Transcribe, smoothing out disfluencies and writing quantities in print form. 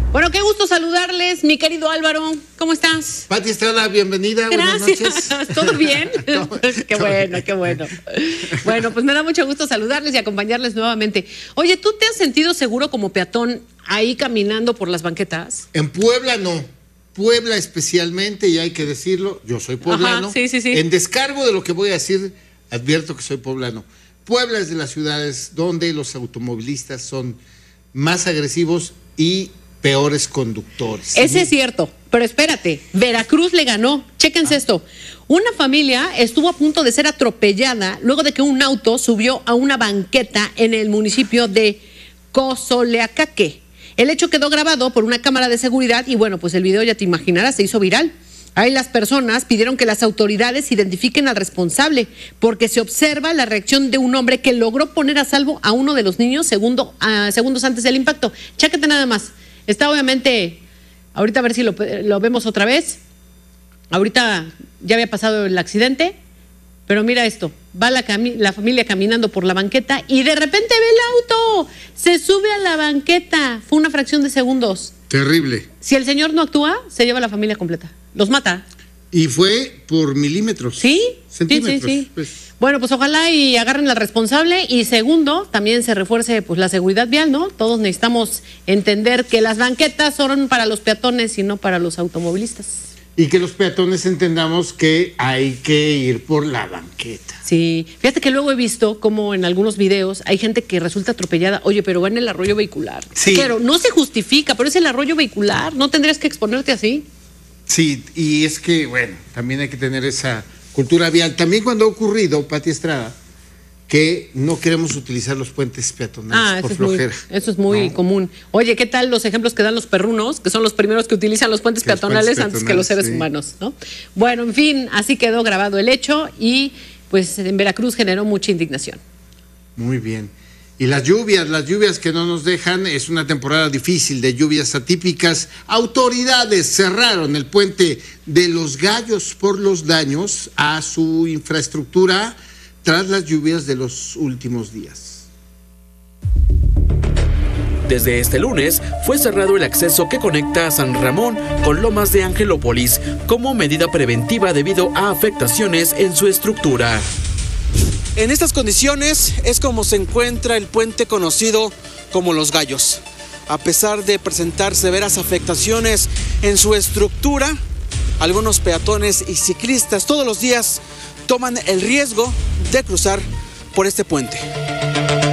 Bueno, qué gusto saludarles, mi querido Álvaro. ¿Cómo estás? Pati Estrada, bienvenida. Gracias. Buenas noches. ¿Todo bien? Qué bueno, qué bueno. Bueno, pues me da mucho gusto saludarles y acompañarles nuevamente. Oye, ¿tú te has sentido seguro como peatón ahí caminando por las banquetas? En Puebla no. Puebla especialmente, y hay que decirlo, yo soy poblano. Ajá, sí. En descargo de lo que voy a decir, advierto que soy poblano. Puebla es de las ciudades donde los automovilistas son más agresivos y peores conductores. Ese es cierto, pero espérate, Veracruz le ganó. Chéquense esto. Una familia estuvo a punto de ser atropellada luego de que un auto subió a una banqueta en el municipio de Cozoleacaque. El hecho quedó grabado por una cámara de seguridad y bueno, pues el video ya te imaginarás, se hizo viral. Ahí las personas pidieron que las autoridades identifiquen al responsable porque se observa la reacción de un hombre que logró poner a salvo a uno de los niños segundos antes del impacto. Chécate nada más. Está obviamente, ahorita a ver si lo vemos otra vez. Ahorita ya había pasado el accidente, pero mira esto. Va la familia caminando por la banqueta y de repente ve el auto. Se sube a la banqueta. Fue una fracción de segundos. Terrible. Si el señor no actúa, se lleva a la familia completa. Los mata. Y fue por milímetros. ¿Sí? Centímetros. Sí. Pues. Bueno, pues ojalá y agarren al responsable y segundo, también se refuerce pues la seguridad vial, ¿no? Todos necesitamos entender que las banquetas son para los peatones y no para los automovilistas. Y que los peatones entendamos que hay que ir por la banqueta. Sí, fíjate que luego he visto como en algunos videos hay gente que resulta atropellada, oye, pero va en el arroyo vehicular. Sí. Claro, no se justifica, pero es el arroyo vehicular, no tendrías que exponerte así. Sí, y es que, bueno, también hay que tener esa cultura vial. También cuando ha ocurrido, Pati Estrada, que no queremos utilizar los puentes peatonales por flojera. Eso es muy común. Oye, ¿qué tal los ejemplos que dan los perrunos, que son los primeros que utilizan los puentes peatonales antes que los seres humanos, ¿no? Bueno, en fin, así quedó grabado el hecho y pues en Veracruz generó mucha indignación. Muy bien. Y las lluvias que no nos dejan, es una temporada difícil de lluvias atípicas. Autoridades cerraron el puente de Los Gallos por los daños a su infraestructura tras las lluvias de los últimos días. Desde este lunes fue cerrado el acceso que conecta a San Ramón con Lomas de Angelópolis como medida preventiva debido a afectaciones en su estructura. En estas condiciones es como se encuentra el puente conocido como Los Gallos. A pesar de presentar severas afectaciones en su estructura, algunos peatones y ciclistas todos los días toman el riesgo de cruzar por este puente.